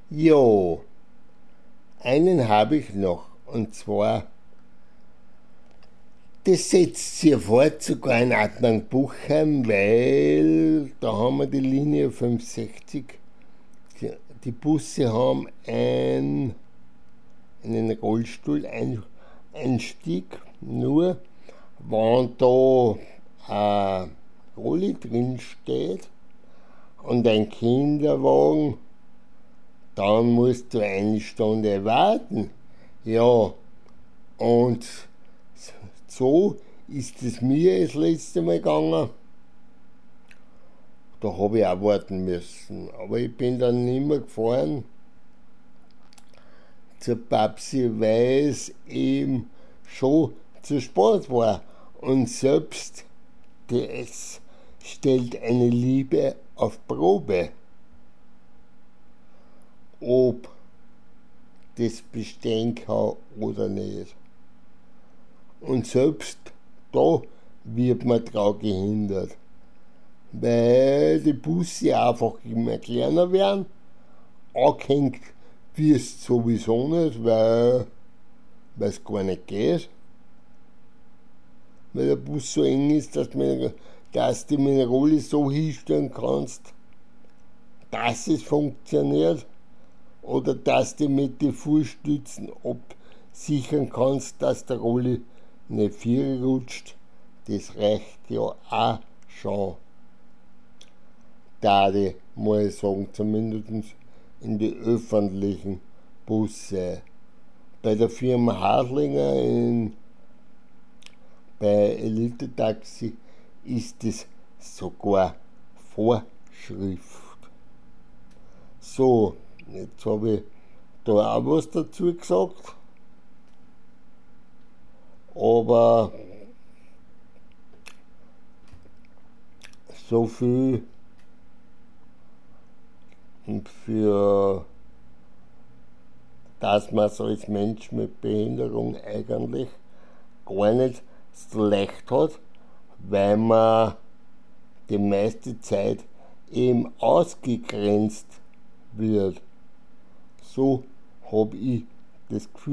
Jo, einen habe ich noch. Und zwar, das setzt sich fort, sogar in Adnang-Buchheim, weil da haben wir die Linie 560. Die Busse haben einen Rollstuhleinstieg, nur wenn da ein Rolli drin steht und ein Kinderwagen, dann musst du eine Stunde warten. Ja, und so ist es mir das letzte Mal gegangen. Da habe ich auch warten müssen. Aber ich bin dann nicht mehr gefahren zur Babsi, weil es eben schon zu spät war. Und selbst das stellt eine Liebe auf Probe, ob das bestehen kann oder nicht. Und selbst da wird man daran gehindert, weil die Busse einfach immer kleiner werden. Angehängt wirst sowieso nicht, weil es gar nicht geht, weil der Bus so eng ist, dass du die Minerale so hinstellen kannst, dass es funktioniert, oder dass du mit den Fußstützen absichern kannst, dass der Rolli nicht viel rutscht. Das reicht ja auch schon, da ich mal sagen, zumindest in die öffentlichen Busse. Bei der Firma Haslinger bei Elite Taxi ist es sogar Vorschrift. So, jetzt habe ich da auch was dazu gesagt, aber so viel für dass man es als Mensch mit Behinderung eigentlich gar nicht so leicht hat, weil man die meiste Zeit eben ausgegrenzt wird. So habe ich das Gefühl.